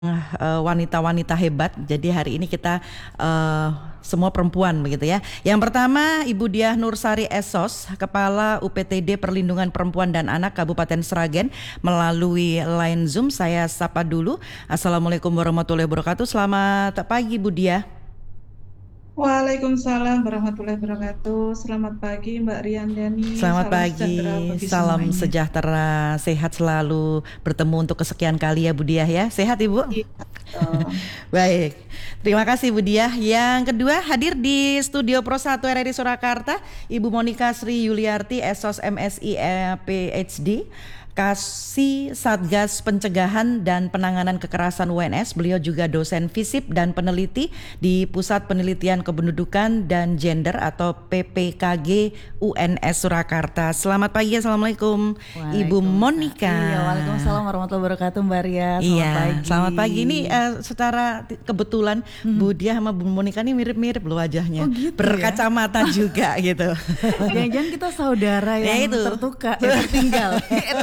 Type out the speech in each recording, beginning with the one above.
wanita-wanita hebat. Jadi hari ini kita semua perempuan begitu ya. Yang pertama Ibu Diah Nursari Esos, Kepala UPTD Perlindungan Perempuan dan Anak Kabupaten Sragen melalui line Zoom. Saya sapa dulu. Assalamualaikum warahmatullahi wabarakatuh. Selamat pagi Bu Diah. Waalaikumsalam warahmatullahi wabarakatuh. Selamat pagi Mbak Riandani. Selamat Salam sejahtera pagi, bagi salam semuanya. sejahtera, sehat selalu, bertemu untuk kesekian kali ya Bu Diah ya. Sehat Ibu? Iya, betul. Baik, terima kasih Bu Diah. Yang kedua hadir di studio Pro 1 RRI Surakarta, Ibu Monika Sri Yuliarti, Esos MSI PhD, Kasih Satgas Pencegahan dan Penanganan Kekerasan UNS. Beliau juga dosen FISIP dan peneliti di Pusat Penelitian Kependudukan dan Gender atau PPKG UNS Surakarta. Selamat pagi, Assalamualaikum Ibu Monika. Iya, waalaikumsalam warahmatullahi wabarakatuh Mbak Ria. Selamat Iya, pagi. selamat pagi. Ini secara kebetulan Bu Diah sama Bu Monika ini mirip-mirip loh wajahnya. Oh gitu ya? Berkacamata juga gitu. Jangan-jangan kita saudara Ya yang itu. tertinggal,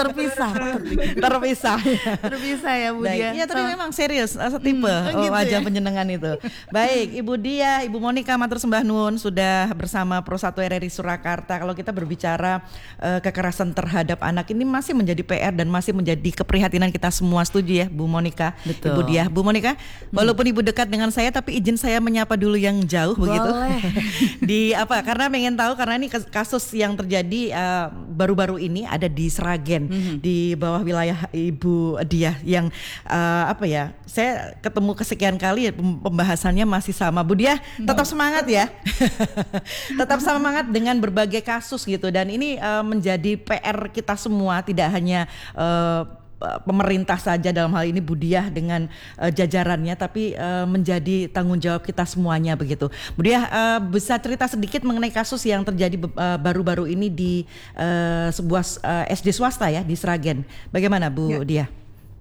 Terpisah. terpisah ya Bu Baik, Dia. iya tapi memang serius setipe gitu wajah ya? penjenengan itu. Baik, Ibu Diah, Ibu Monika matur sembah nuwun sudah bersama Pro 1 RRI Surakarta. Kalau kita berbicara kekerasan terhadap anak ini masih menjadi PR dan masih menjadi keprihatinan kita semua, setuju ya Bu Monika? Betul. Ibu Diah, Bu Monika, walaupun Ibu dekat dengan saya tapi izin saya menyapa dulu yang jauh begitu. Boleh. Di apa? Karena pengen tahu karena ini kasus yang terjadi baru-baru ini ada di Sragen di bawah wilayah Ibu Diah yang apa ya? Saya ketemu kesekian kali pembahasannya masih sama. Bu Diah tetap semangat ya. Tetap semangat dengan berbagai kasus gitu dan ini menjadi PR kita semua, tidak hanya pemerintah saja dalam hal ini Bu Diah dengan jajarannya, tapi menjadi tanggung jawab kita semuanya begitu. Bu Diah bisa cerita sedikit mengenai kasus yang terjadi baru-baru ini di sebuah SD swasta ya di Sragen. Bagaimana Bu Ya. Diah?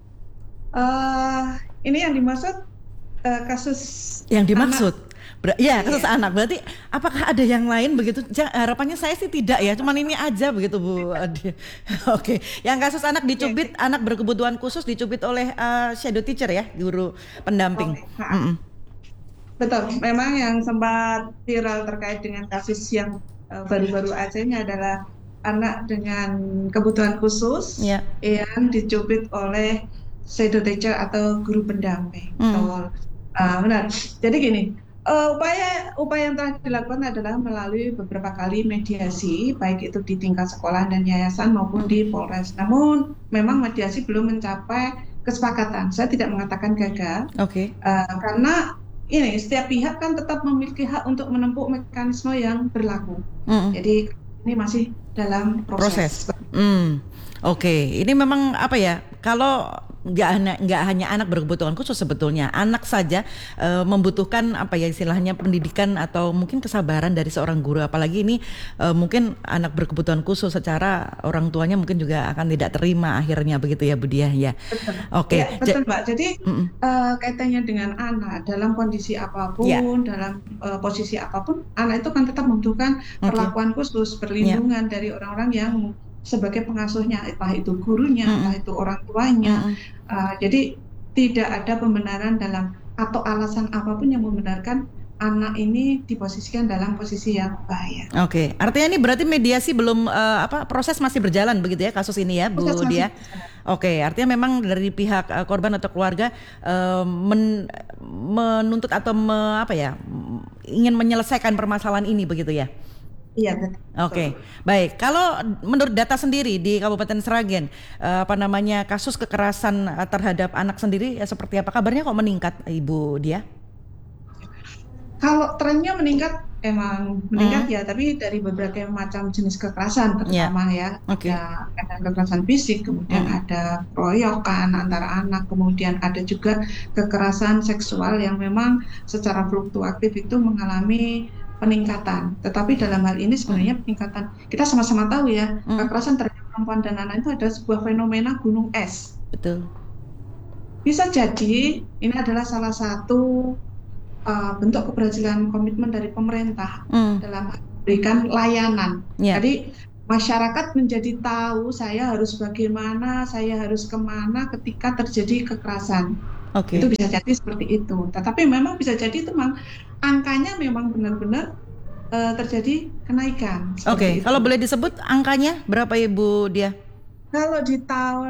Ini yang dimaksud kasus Yang dimaksud? anak. Ya kasus Iya. anak. Berarti apakah ada yang lain begitu? Harapannya saya sih tidak ya, cuman ini aja begitu Bu Diah. Oke, yang kasus anak dicubit, anak berkebutuhan khusus dicubit oleh shadow teacher ya, guru pendamping. Oke, betul. Memang yang sempat viral terkait dengan kasus yang baru-baru aja ini adalah anak dengan kebutuhan khusus Ya. yang dicubit oleh shadow teacher atau guru pendamping. Betul. Benar. Jadi gini, upaya yang telah dilakukan adalah melalui beberapa kali mediasi, baik itu di tingkat sekolah dan yayasan maupun di Polres. Namun memang mediasi belum mencapai kesepakatan. Saya tidak mengatakan gagal, Oke. karena ini setiap pihak kan tetap memiliki hak untuk menempuh mekanisme yang berlaku. Jadi ini masih dalam proses. Oke, ini memang apa ya? Kalau nggak hanya anak berkebutuhan khusus sebetulnya anak saja membutuhkan apa ya istilahnya pendidikan atau mungkin kesabaran dari seorang guru, apalagi ini mungkin anak berkebutuhan khusus secara orang tuanya mungkin juga akan tidak terima akhirnya begitu ya Bu Diah ya. Betul. Oke. Ya, betul Mbak. Jadi kaitannya dengan anak dalam kondisi apapun, dalam posisi apapun, anak itu kan tetap membutuhkan perlakuan khusus, perlindungan dari orang-orang yang sebagai pengasuhnya, entah itu gurunya, entah itu orang tuanya. Jadi tidak ada pembenaran dalam atau alasan apapun yang membenarkan anak ini diposisikan dalam posisi yang bahaya. Oke, artinya ini berarti mediasi belum proses masih berjalan begitu ya kasus ini ya Bu Proses masih Diah. berjalan. Oke, artinya memang dari pihak korban atau keluarga menuntut atau ingin menyelesaikan permasalahan ini begitu ya. Iya, betul. Oke, baik. Kalau menurut data sendiri di Kabupaten Sragen, kasus kekerasan terhadap anak sendiri seperti apa? Kabarnya kok meningkat, Ibu Diah? Kalau trennya meningkat, emang meningkat ya, tapi dari berbagai macam jenis kekerasan, terutama ya, ada kekerasan fisik, kemudian ada keroyokan antara anak, kemudian ada juga kekerasan seksual yang memang secara fluktuatif itu mengalami peningkatan. Tetapi dalam hal ini sebenarnya peningkatan, kita sama-sama tahu ya, kekerasan terhadap perempuan dan anak itu ada sebuah fenomena gunung es. Betul. Bisa jadi ini adalah salah satu bentuk keberhasilan komitmen dari pemerintah dalam memberikan layanan. Jadi masyarakat menjadi tahu saya harus bagaimana, saya harus kemana ketika terjadi kekerasan. Itu bisa jadi seperti itu. Tetapi memang bisa jadi itu angkanya memang benar-benar terjadi kenaikan. Oke, kalau boleh disebut angkanya berapa Ibu Dia? Kalau di tahun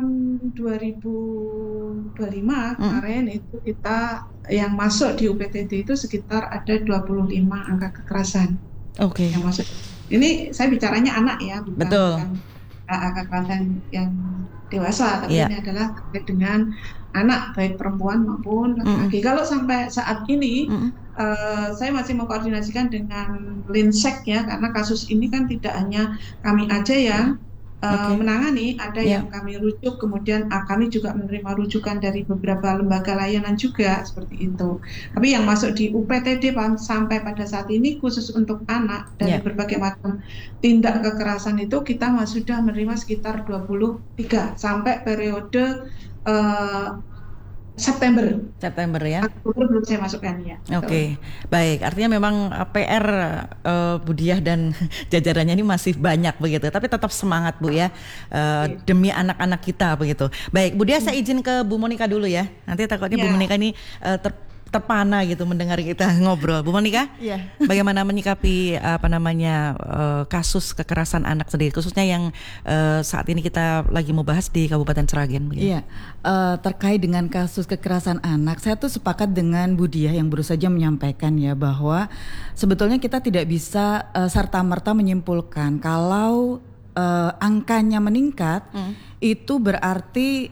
2025 kemarin itu kita yang masuk di UPTD itu sekitar ada 25 angka kekerasan. Yang masuk. Ini saya bicaranya anak ya, bukan kekerasan yang dewasa, tapi ini adalah terkait dengan anak, baik perempuan maupun laki-laki. Kalau sampai saat ini saya masih mengkoordinasikan dengan Linsek ya, karena kasus ini kan tidak hanya kami aja yang menangani, ada yang kami rujuk, kemudian kami juga menerima rujukan dari beberapa lembaga layanan juga seperti itu. Tapi yang masuk di UPTD sampai pada saat ini khusus untuk anak dari berbagai macam tindak kekerasan itu kita sudah menerima sekitar 23 sampai periode September ya. Oktober belum saya masukkan ya. Baik. Artinya memang PR Bu Diah dan jajarannya ini masih banyak begitu. Tapi tetap semangat Bu ya, demi anak-anak kita begitu. Baik, Bu Diah saya izin ke Bu Monika dulu ya. Nanti takutnya Bu Monika ini terpana gitu mendengar kita ngobrol. Bu Monika, bagaimana menyikapi kasus kekerasan anak sendiri, khususnya yang saat ini kita lagi mau bahas di Kabupaten Sragen? Terkait dengan kasus kekerasan anak, saya tuh sepakat dengan Bu Diah yang baru saja menyampaikan ya, bahwa sebetulnya kita tidak bisa serta-merta menyimpulkan kalau angkanya meningkat itu berarti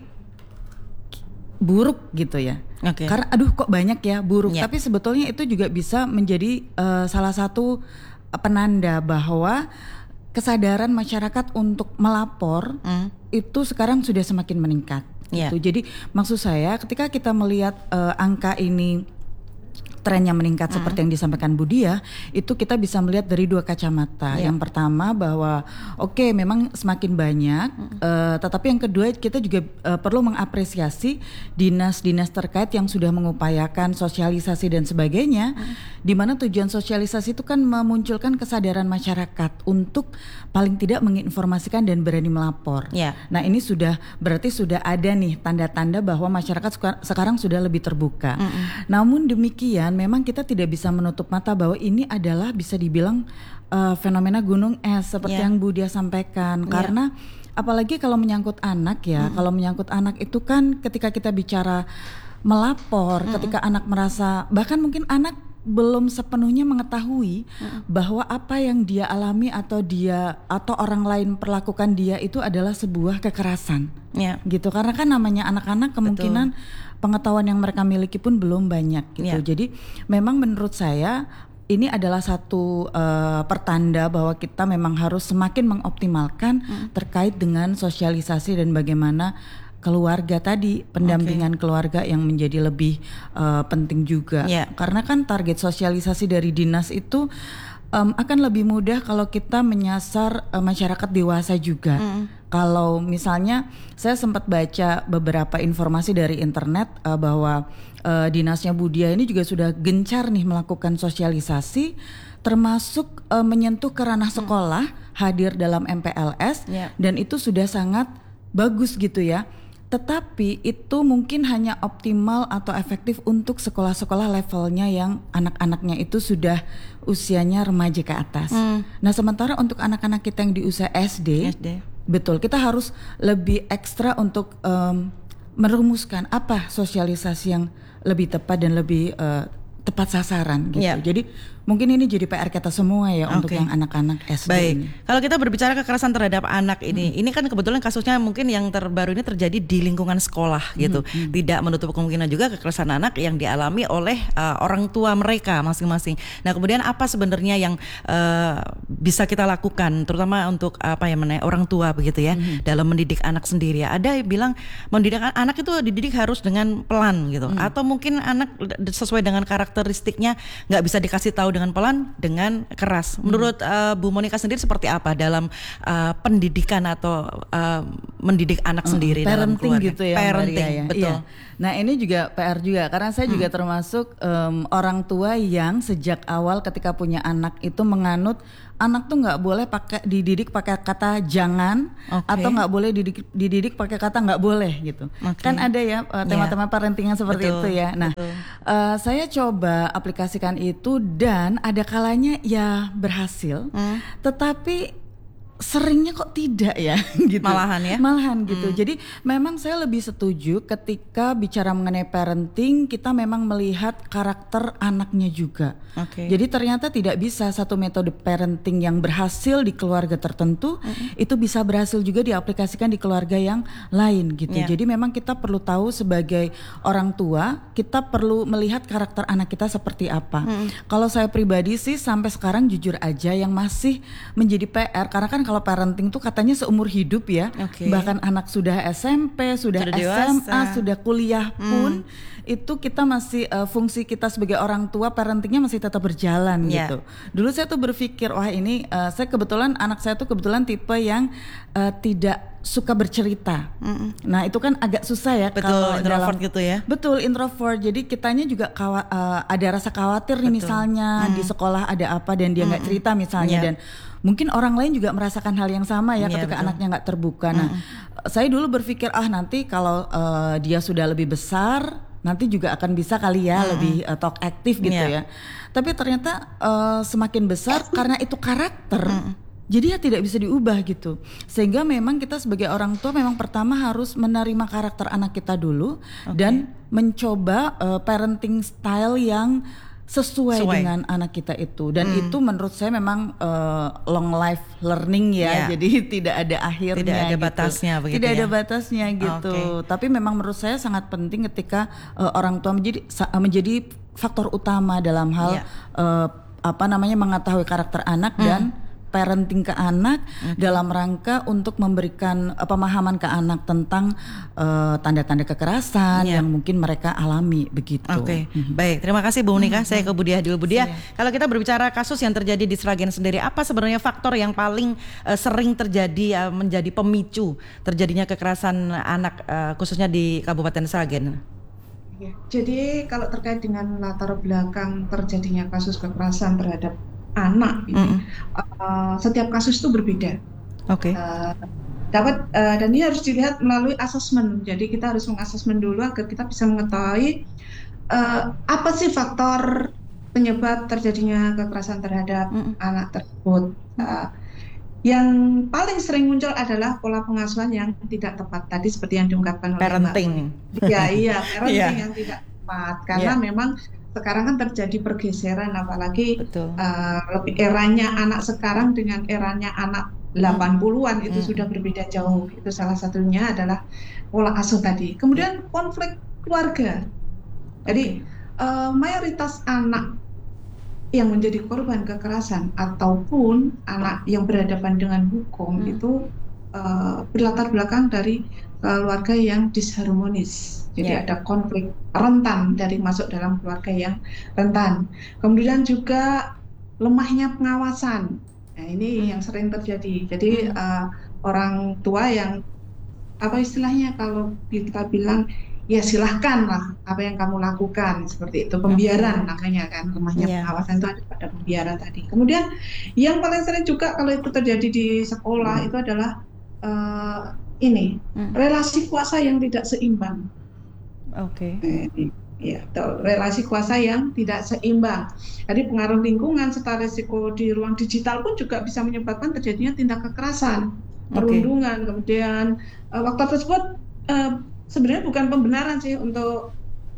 buruk gitu ya. Karena kok banyak ya buruk, tapi sebetulnya itu juga bisa menjadi salah satu penanda bahwa kesadaran masyarakat untuk melapor itu sekarang sudah semakin meningkat. Gitu. Jadi maksud saya ketika kita melihat angka ini trennya meningkat seperti yang disampaikan Bu Diah, itu kita bisa melihat dari dua kacamata. Yang pertama bahwa memang semakin banyak, tetapi yang kedua kita juga perlu mengapresiasi dinas-dinas terkait yang sudah mengupayakan sosialisasi dan sebagainya, di mana tujuan sosialisasi itu kan memunculkan kesadaran masyarakat untuk paling tidak menginformasikan dan berani melapor. Nah ini berarti sudah ada nih tanda-tanda bahwa masyarakat sekarang sudah lebih terbuka. Namun demikian memang kita tidak bisa menutup mata bahwa ini adalah bisa dibilang fenomena gunung es seperti yang Bu Diah sampaikan. Karena apalagi kalau menyangkut anak ya, kalau menyangkut anak itu kan ketika kita bicara melapor, ketika anak merasa, bahkan mungkin anak belum sepenuhnya mengetahui bahwa apa yang dia alami atau orang lain perlakukan dia itu adalah sebuah kekerasan. Gitu. Karena kan namanya anak-anak kemungkinan pengetahuan yang mereka miliki pun belum banyak gitu. Jadi memang menurut saya ini adalah satu pertanda bahwa kita memang harus semakin mengoptimalkan terkait dengan sosialisasi dan bagaimana keluarga tadi, pendampingan keluarga yang menjadi lebih penting juga. Karena kan target sosialisasi dari dinas itu akan lebih mudah kalau kita menyasar masyarakat dewasa juga. Kalau misalnya saya sempat baca beberapa informasi dari internet bahwa dinasnya Bu Diah ini juga sudah gencar nih melakukan sosialisasi, termasuk menyentuh ke ranah sekolah, hadir dalam MPLS, dan itu sudah sangat bagus gitu ya. Tetapi itu mungkin hanya optimal atau efektif untuk sekolah-sekolah levelnya yang anak-anaknya itu sudah usianya remaja ke atas. Nah sementara untuk anak-anak kita yang di usia SD, betul kita harus lebih ekstra untuk merumuskan apa sosialisasi yang lebih tepat dan lebih tepat sasaran gitu. Jadi mungkin ini jadi PR kita semua ya untuk yang anak-anak SD. Baik. Ini. Kalau kita berbicara kekerasan terhadap anak ini kan kebetulan kasusnya mungkin yang terbaru ini terjadi di lingkungan sekolah gitu. Tidak menutup kemungkinan juga kekerasan anak yang dialami oleh orang tua mereka masing-masing. Nah, kemudian apa sebenarnya yang bisa kita lakukan terutama untuk orang tua begitu ya dalam mendidik anak sendiri. Ada yang bilang mendidik anak itu dididik harus dengan pelan gitu. Atau mungkin anak sesuai dengan karakteristiknya nggak bisa dikasih tahu dengan pelan, dengan keras. Menurut Bu Monika sendiri seperti apa dalam pendidikan atau mendidik anak sendiri dalam keluarga? Gitu ya, parenting, ya. betul. Nah ini juga PR juga karena saya juga termasuk orang tua yang sejak awal ketika punya anak itu menganut anak tuh nggak boleh dididik pakai kata jangan, atau nggak boleh dididik pakai kata nggak boleh gitu. Kan ada ya tema-tema parenting yang seperti itu ya. Nah, saya coba aplikasikan itu dan ada kalanya ya berhasil, tetapi seringnya kok tidak ya gitu. Malahan gitu. Jadi memang saya lebih setuju ketika bicara mengenai parenting, kita memang melihat karakter anaknya juga. Jadi ternyata tidak bisa satu metode parenting yang berhasil di keluarga tertentu itu bisa berhasil juga diaplikasikan di keluarga yang lain gitu. Jadi memang kita perlu tahu sebagai orang tua, kita perlu melihat karakter anak kita seperti apa. Kalau saya pribadi sih sampai sekarang jujur aja yang masih menjadi PR, karena kan kalau parenting tuh katanya seumur hidup ya. Bahkan anak sudah SMP, sudah SMA, dewasa, sudah kuliah pun itu kita masih fungsi kita sebagai orang tua parentingnya masih tetap berjalan gitu. Dulu saya tuh berpikir wah ini saya kebetulan anak saya tuh kebetulan tipe yang tidak suka bercerita. Nah itu kan agak susah ya. Betul, introvert gitu ya. Betul, introvert. Jadi kitanya juga ada rasa khawatir nih misalnya di sekolah ada apa dan dia nggak cerita misalnya, dan mungkin orang lain juga merasakan hal yang sama ya ketika anaknya nggak terbuka. Nah saya dulu berpikir nanti kalau dia sudah lebih besar nanti juga akan bisa kali ya lebih talk aktif gitu ya. Tapi ternyata semakin besar karena itu karakter. Jadi ya tidak bisa diubah gitu. Sehingga memang kita sebagai orang tua memang pertama harus menerima karakter anak kita dulu dan mencoba parenting style yang sesuai dengan anak kita itu. Dan itu menurut saya memang long life learning ya. Jadi tidak ada akhirnya, tidak ada gitu. Batasnya begitu. Tidak ada batasnya gitu. Tapi memang menurut saya sangat penting ketika orang tua menjadi faktor utama dalam hal mengetahui karakter anak dan parenting ke anak dalam rangka untuk memberikan pemahaman ke anak tentang tanda-tanda kekerasan yang mungkin mereka alami begitu. Baik, terima kasih Bu Monika. Saya ke Bu Diah dulu. Bu Diah, kalau kita berbicara kasus yang terjadi di Sragen sendiri, apa sebenarnya faktor yang paling sering terjadi menjadi pemicu terjadinya kekerasan anak khususnya di Kabupaten Sragen? Jadi kalau terkait dengan latar belakang terjadinya kasus kekerasan terhadap anak ini, setiap kasus itu berbeda. Dan ini harus dilihat melalui asesmen. Jadi kita harus mengasesmen dulu agar kita bisa mengetahui apa sih faktor penyebab terjadinya kekerasan terhadap anak tersebut. Yang paling sering muncul adalah pola pengasuhan yang tidak tepat tadi seperti yang diungkapkan oleh parenting. Parenting yang tidak tepat karena memang sekarang kan terjadi pergeseran, apalagi lebih eranya anak sekarang dengan eranya anak 80-an itu sudah berbeda jauh. Itu salah satunya adalah pola asuh tadi. Kemudian konflik keluarga. Jadi mayoritas anak yang menjadi korban kekerasan ataupun anak yang berhadapan dengan hukum itu berlatar belakang dari keluarga yang disharmonis. Jadi ada konflik rentan dari masuk dalam keluarga yang rentan. Kemudian juga lemahnya pengawasan. Nah, ini yang sering terjadi. Jadi orang tua yang istilahnya kalau kita bilang ya silahkan lah apa yang kamu lakukan, seperti itu, pembiaran namanya kan, lemahnya pengawasan itu ada pada pembiaran tadi. Kemudian yang paling sering juga kalau itu terjadi di sekolah itu adalah relasi kuasa yang tidak seimbang. Relasi kuasa yang tidak seimbang. Jadi pengaruh lingkungan serta risiko di ruang digital pun juga bisa menyebabkan terjadinya tindak kekerasan, perundungan. Kemudian waktu tersebut sebenarnya bukan pembenaran sih untuk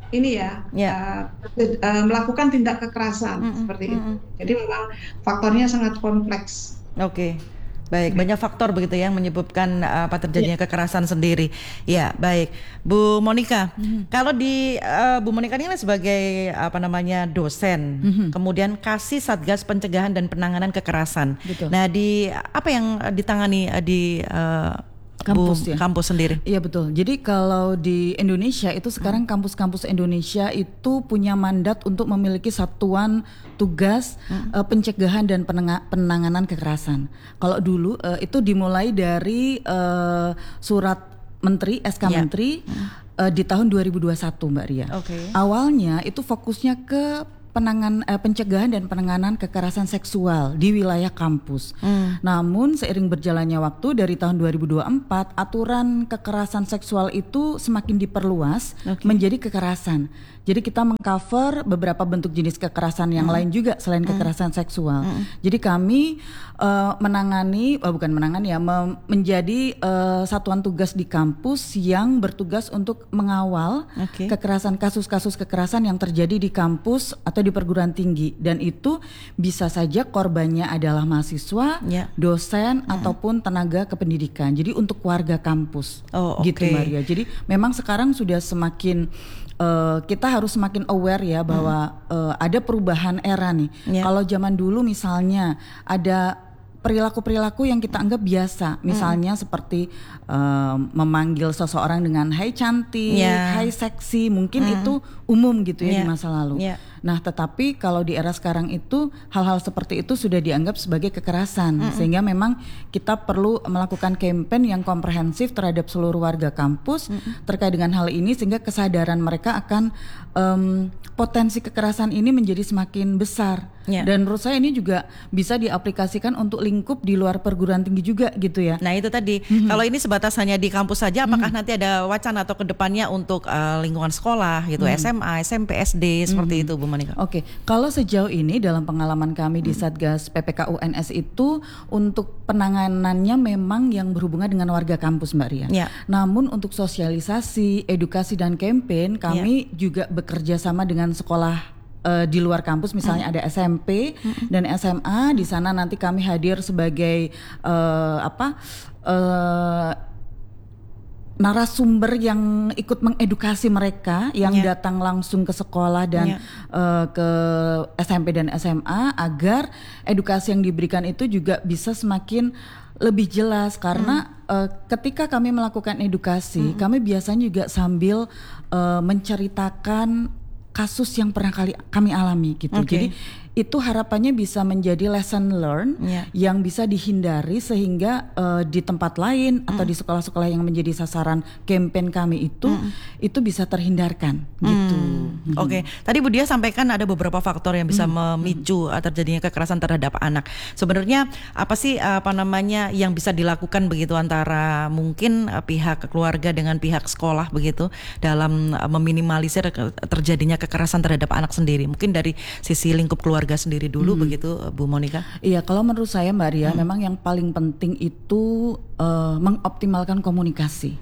melakukan tindak kekerasan seperti itu. Jadi memang faktornya sangat kompleks. Baik, banyak faktor begitu yang menyebabkan terjadinya kekerasan sendiri. Ya, baik. Bu Monika, kalau di Bu Monika ini sebagai dosen, kemudian kasih Satgas Pencegahan dan Penanganan Kekerasan. Betul. Nah, di apa yang ditangani di kampus sendiri? Iya betul. Jadi kalau di Indonesia itu sekarang kampus-kampus Indonesia itu punya mandat untuk memiliki satuan tugas pencegahan dan penanganan kekerasan. Kalau dulu itu dimulai dari surat Menteri, SK Menteri di tahun 2021 Mbak Ria. Awalnya itu fokusnya ke pencegahan dan penanganan kekerasan seksual di wilayah kampus. Namun seiring berjalannya waktu dari tahun 2024, aturan kekerasan seksual itu semakin diperluas menjadi kekerasan. Jadi kita mengcover beberapa bentuk jenis kekerasan yang lain juga selain kekerasan seksual. Jadi kami menjadi satuan tugas di kampus yang bertugas untuk mengawal kasus-kasus kekerasan yang terjadi di kampus atau di perguruan tinggi, dan itu bisa saja korbannya adalah mahasiswa, dosen ataupun tenaga kependidikan. Jadi untuk warga kampus, gitu Maria. Jadi memang sekarang sudah semakin kita harus semakin aware ya bahwa ada perubahan era nih. Kalau zaman dulu misalnya ada perilaku-perilaku yang kita anggap biasa, misalnya seperti memanggil seseorang dengan hai cantik, hai seksi, mungkin itu umum gitu ya di masa lalu. Nah, tetapi kalau di era sekarang itu hal-hal seperti itu sudah dianggap sebagai kekerasan, sehingga memang kita perlu melakukan campaign yang komprehensif terhadap seluruh warga kampus terkait dengan hal ini, sehingga kesadaran mereka akan potensi kekerasan ini menjadi semakin besar. Dan menurut saya ini juga bisa diaplikasikan untuk lingkup di luar perguruan tinggi juga gitu ya. Nah itu tadi, kalau ini sebatas hanya di kampus saja, apakah nanti ada wacana atau kedepannya untuk lingkungan sekolah gitu, SMA, SMP, SD seperti itu Bu Monika? Oke, kalau sejauh ini dalam pengalaman kami di Satgas PPK UNS itu untuk penanganannya memang yang berhubungan dengan warga kampus Mbak Ria. Namun untuk sosialisasi, edukasi dan campaign kami juga bekerja sama dengan sekolah di luar kampus, misalnya ada SMP dan SMA. Di sana nanti kami hadir sebagai narasumber yang ikut mengedukasi mereka yang datang langsung ke sekolah dan ke SMP dan SMA, agar edukasi yang diberikan itu juga bisa semakin lebih jelas. Karena ketika kami melakukan edukasi, kami biasanya juga sambil menceritakan kasus yang pernah kami alami gitu. Jadi itu harapannya bisa menjadi lesson learn yang bisa dihindari, sehingga di tempat lain atau di sekolah-sekolah yang menjadi sasaran campaign kami itu bisa terhindarkan gitu. Tadi Bu Dia sampaikan ada beberapa faktor yang bisa memicu terjadinya kekerasan terhadap anak. Sebenarnya apa sih yang bisa dilakukan begitu antara mungkin pihak keluarga dengan pihak sekolah begitu dalam meminimalisir terjadinya kekerasan terhadap anak sendiri? Mungkin dari sisi lingkup keluarga sendiri dulu begitu Bu Monika? Iya, kalau menurut saya Mbak Ria, memang yang paling penting itu mengoptimalkan komunikasi.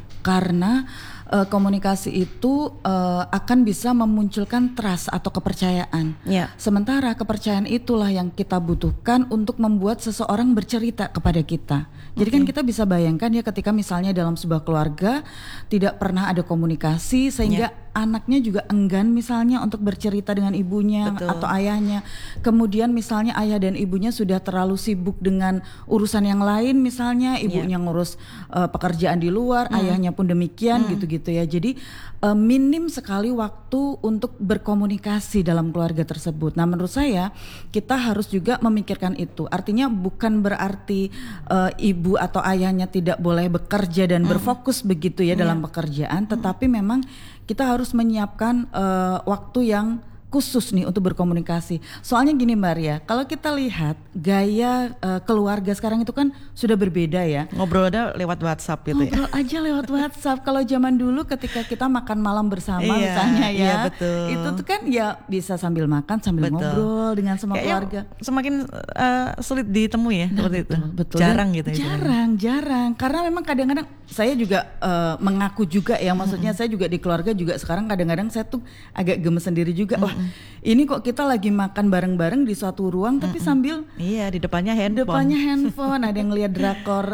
Karena komunikasi itu akan bisa memunculkan trust atau kepercayaan. Sementara kepercayaan itulah yang kita butuhkan untuk membuat seseorang bercerita kepada kita. Jadi kan kita bisa bayangkan ya, ketika misalnya dalam sebuah keluarga tidak pernah ada komunikasi, sehingga anaknya juga enggan misalnya untuk bercerita dengan ibunya atau ayahnya. Kemudian misalnya ayah dan ibunya sudah terlalu sibuk dengan urusan yang lain, misalnya ibunya ngurus pekerjaan di luar, ayahnya pun demikian gitu ya. Jadi minim sekali waktu untuk berkomunikasi dalam keluarga tersebut. Nah, menurut saya kita harus juga memikirkan itu. Artinya bukan berarti ibu atau ayahnya tidak boleh bekerja dan berfokus begitu ya dalam pekerjaan, tetapi memang kita harus menyiapkan waktu yang khusus nih untuk berkomunikasi. Soalnya gini Mbak Ria, kalau kita lihat gaya keluarga sekarang itu kan sudah berbeda ya. Ngobrol aja lewat WhatsApp gitu. Ngobrol aja lewat WhatsApp. Kalau zaman dulu ketika kita makan malam bersama misalnya ya, itu tuh kan ya bisa sambil makan sambil ngobrol dengan semua keluarga. Semakin sulit ditemui ya seperti itu. Jarang gitu. Jarang. Karena memang kadang-kadang saya juga mengaku juga ya, maksudnya saya juga di keluarga juga sekarang kadang-kadang saya tuh agak gemes sendiri juga. Wah, ini kok kita lagi makan bareng-bareng di suatu ruang tapi sambil di depannya handphone, ada yang lihat drakor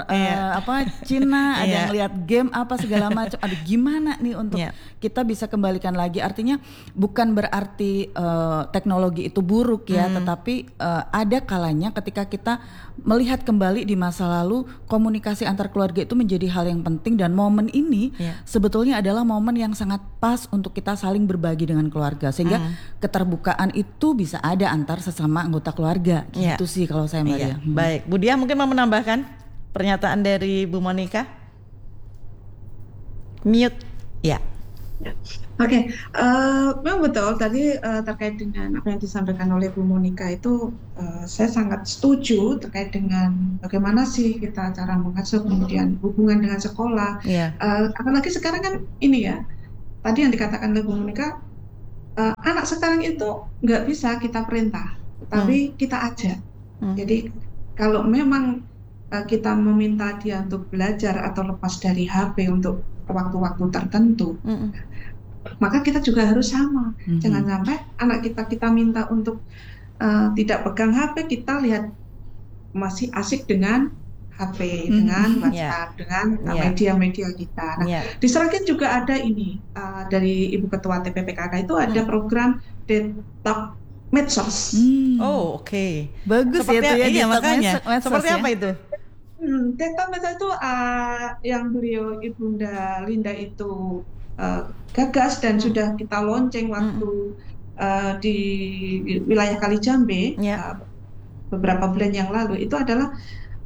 Cina, ada yang lihat game apa segala macam. Aduh, gimana nih untuk kita bisa kembalikan lagi? Artinya bukan berarti teknologi itu buruk ya, tetapi ada kalanya ketika kita melihat kembali di masa lalu, komunikasi antar keluarga itu menjadi hal yang penting, dan momen ini sebetulnya adalah momen yang sangat pas untuk kita saling berbagi dengan keluarga, sehingga keterbukaan itu bisa ada antar sesama anggota keluarga. Gitu sih kalau saya Maria. Baik, Bu Dia mungkin mau menambahkan pernyataan dari Bu Monika? Mute. Oke, memang betul tadi terkait dengan apa yang disampaikan oleh Bu Monika itu saya sangat setuju terkait dengan bagaimana sih kita cara mengasuh kemudian hubungan dengan sekolah. Iya. Apalagi sekarang kan ini ya, tadi yang dikatakan oleh Bu Monika, anak sekarang itu nggak bisa kita perintah, tapi kita ajak. Jadi kalau memang kita meminta dia untuk belajar atau lepas dari HP untuk waktu-waktu tertentu, maka kita juga harus sama. Jangan sampai anak kita minta untuk tidak pegang HP, kita lihat masih asik dengan HP, dengan WhatsApp, dengan media-media kita. Nah, di Sragen juga ada ini dari Ibu Ketua TPPKK itu ada program Detox Medsos. Oh, oke. Bagus seperti ya itu ya. Iya, makanya. Medsos Seperti ya? apa itu? Detox Medsos itu yang beliau Ibunda Linda itu gagas dan sudah kita lonceng waktu di wilayah Kalijambe beberapa bulan yang lalu. Itu adalah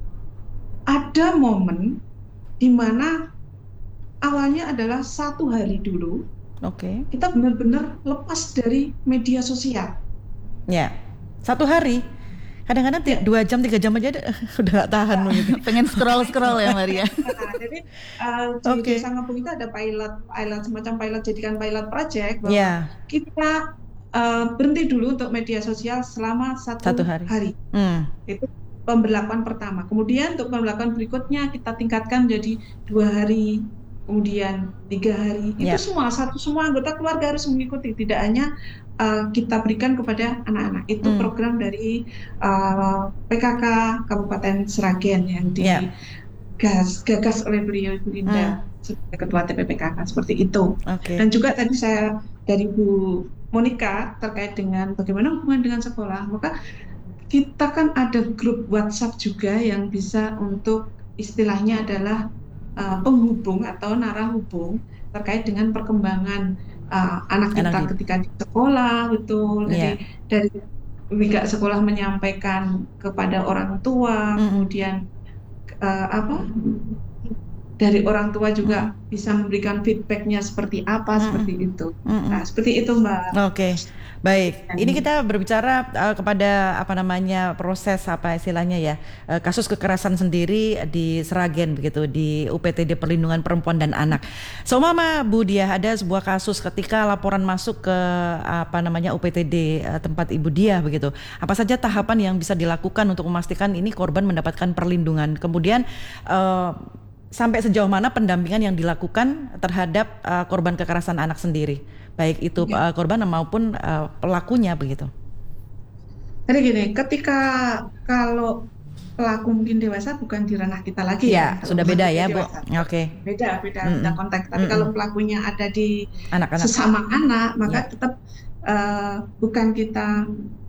ada momen di mana awalnya adalah 1 hari dulu kita benar-benar lepas dari media sosial. Ya, 1 hari. Kadang-kadang 2 jam 3 jam aja udah gak tahan gitu. Pengen scroll ya Maria. Jadi di Desa Ngepung itu ada pilot semacam pilot, jadikan pilot project bahwa kita berhenti dulu untuk media sosial selama 1 hari. Itu pemberlakuan pertama. Kemudian untuk pemberlakuan berikutnya kita tingkatkan menjadi 2 hari, kemudian 3 hari. Itu semua anggota keluarga harus mengikuti, tidak hanya kita berikan kepada anak-anak. Itu program dari PKK Kabupaten Sragen yang digagas oleh beliau Ibu Linda sebagai Ketua TPPKK, seperti itu. Dan juga tadi saya dari Bu Monika terkait dengan bagaimana hubungan dengan sekolah, maka kita kan ada grup WhatsApp juga yang bisa untuk istilahnya adalah penghubung atau narahubung terkait dengan perkembangan anak kita ketika di sekolah, betul. Jadi dari pihak sekolah menyampaikan kepada orang tua, kemudian dari orang tua juga bisa memberikan feedbacknya seperti apa, seperti itu. Nah, seperti itu Mbak. Oke. Baik, ini kita berbicara kepada proses istilahnya ya, kasus kekerasan sendiri di Sragen begitu, di UPTD Perlindungan Perempuan dan Anak. Mama Bu Diah, ada sebuah kasus ketika laporan masuk ke UPTD tempat Ibu Diah begitu. Apa saja tahapan yang bisa dilakukan untuk memastikan ini korban mendapatkan perlindungan? Kemudian sampai sejauh mana pendampingan yang dilakukan terhadap korban kekerasan anak sendiri, baik itu korban maupun pelakunya begitu. Jadi gini, ketika kalau pelaku mungkin dewasa bukan di ranah kita lagi ya sudah beda ya Bu. Beda konteks. Tapi kalau pelakunya ada di anak-anak, sesama anak, maka tetap bukan kita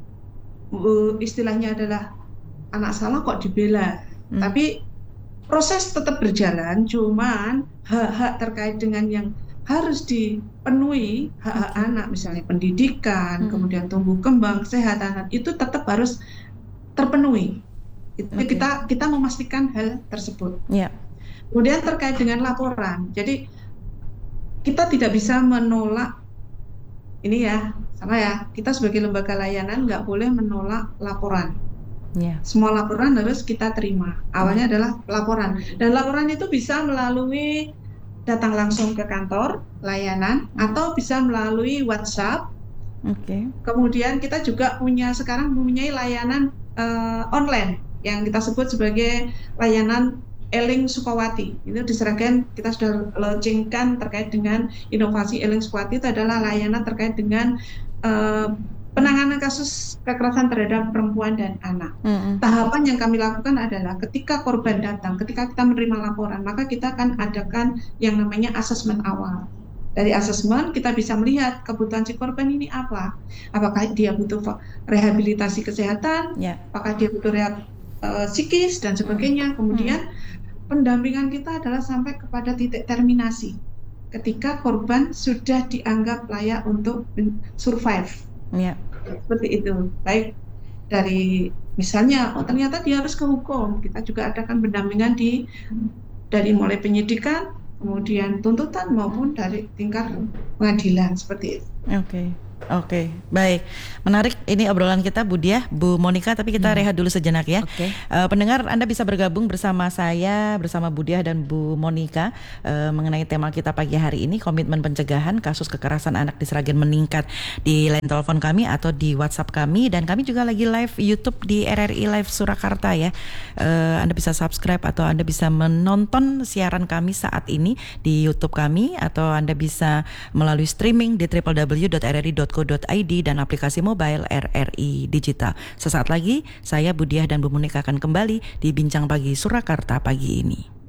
istilahnya adalah anak salah kok dibela, tapi proses tetap berjalan, cuman hak-hak terkait dengan yang harus dipenuhi, hak-hak anak misalnya pendidikan, kemudian tumbuh kembang, kesehatan, itu tetap harus terpenuhi. Kita memastikan hal tersebut. Kemudian terkait dengan laporan, jadi kita tidak bisa menolak ini ya, sama ya, kita sebagai lembaga layanan nggak boleh menolak laporan. Semua laporan harus kita terima. Awalnya adalah laporan, dan laporan itu bisa melalui datang langsung ke kantor layanan atau bisa melalui WhatsApp. Kemudian kita juga sekarang mempunyai layanan online yang kita sebut sebagai layanan Eling Sukawati. Itu di Sragen kita sudah launchingkan terkait dengan inovasi Eling Sukawati. Itu adalah layanan terkait dengan penanganan kasus kekerasan terhadap perempuan dan anak. Tahapan yang kami lakukan adalah ketika korban datang, ketika kita menerima laporan, maka kita akan adakan yang namanya asesmen awal. Dari asesmen kita bisa melihat kebutuhan si korban ini apa. Apakah dia butuh rehabilitasi kesehatan, apakah dia butuh psikis dan sebagainya. Kemudian pendampingan kita adalah sampai kepada titik terminasi. Ketika korban sudah dianggap layak untuk survive. Seperti itu. Baik dari misalnya ternyata dia harus ke hukum, kita juga adakan pendampingan dari mulai penyidikan, kemudian tuntutan maupun dari tingkat pengadilan seperti itu. Oke, baik. Menarik ini obrolan kita Bu Diah, Bu Monika, tapi kita rehat dulu sejenak ya. Pendengar, Anda bisa bergabung bersama saya, bersama Bu Diah dan Bu Monika mengenai tema kita pagi hari ini, komitmen pencegahan kasus kekerasan anak di Sragen meningkat, di line telepon kami atau di WhatsApp kami, dan kami juga lagi live YouTube di RRI Live Surakarta ya. Anda bisa subscribe atau Anda bisa menonton siaran kami saat ini di YouTube kami, atau Anda bisa melalui streaming di www.rri.co.id dan aplikasi mobile RRI Digital. Sesaat lagi saya Bu Diah dan Bu Monika akan kembali di Bincang Pagi Surakarta pagi ini.